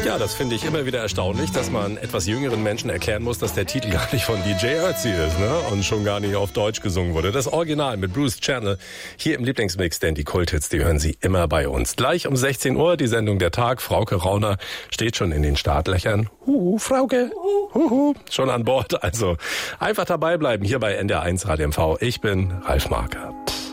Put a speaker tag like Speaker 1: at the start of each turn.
Speaker 1: Ja, das finde ich immer wieder erstaunlich, dass man etwas jüngeren Menschen erklären muss, dass der Titel gar nicht von DJ Ötzi ist, ne? Und schon gar nicht auf Deutsch gesungen wurde. Das Original mit Bruce Channel hier im Lieblingsmix, denn die Kulthits, die hören Sie immer bei uns. Gleich um 16 Uhr die Sendung Der Tag. Frauke Rauner steht schon in den Startlöchern. Frauke, schon an Bord. Also einfach dabei bleiben hier bei NDR1 Radio MV. Ich bin Ralf Marker.